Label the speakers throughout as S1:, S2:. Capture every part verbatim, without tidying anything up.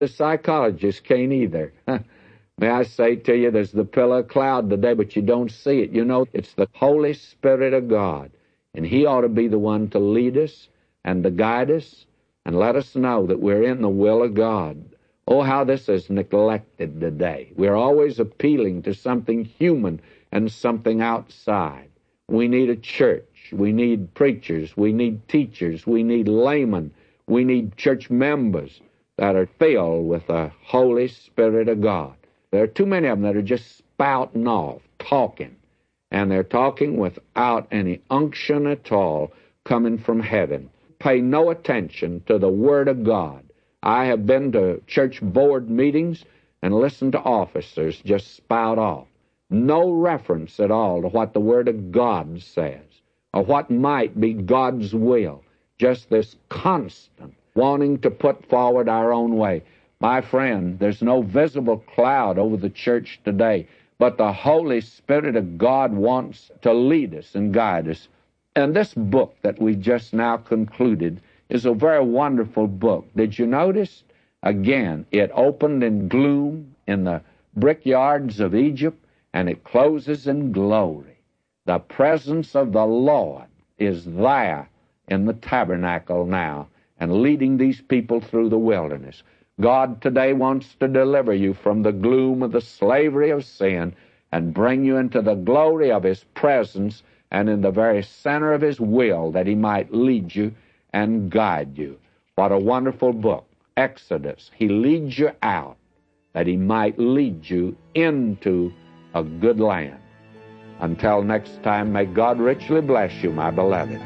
S1: The psychologists can't either. May I say to you, there's the pillar of cloud today, but you don't see it. You know, it's the Holy Spirit of God, and He ought to be the one to lead us and to guide us and let us know that we're in the will of God. Oh, how this is neglected today. We're always appealing to something human and something outside. We need a church. We need preachers. We need teachers. We need laymen. We need church members that are filled with the Holy Spirit of God. There are too many of them that are just spouting off, talking, and they're talking without any unction at all coming from heaven. Pay no attention to the Word of God. I have been to church board meetings and listened to officers just spout off. No reference at all to what the Word of God says or what might be God's will. Just this constant wanting to put forward our own way. My friend, there's no visible cloud over the church today, but the Holy Spirit of God wants to lead us and guide us. And this book that we just now concluded is a very wonderful book. Did you notice? Again, it opened in gloom in the brickyards of Egypt, and it closes in glory. The presence of the Lord is there in the tabernacle now and leading these people through the wilderness. God today wants to deliver you from the gloom of the slavery of sin and bring you into the glory of His presence and in the very center of His will, that He might lead you and guide you. What a wonderful book, Exodus. He leads you out that He might lead you into a good land. Until next time, may God richly bless you, my beloved.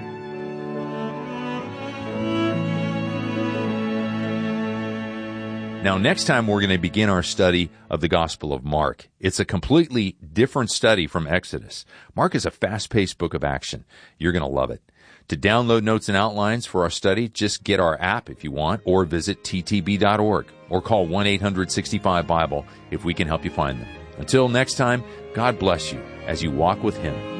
S2: Now, next time we're going to begin our study of the Gospel of Mark. It's a completely different study from Exodus. Mark is a fast-paced book of action. You're going to love it. To download notes and outlines for our study, just get our app if you want, or visit T T B dot org, or call one eight hundred sixty-five Bible if we can help you find them. Until next time, God bless you as you walk with Him.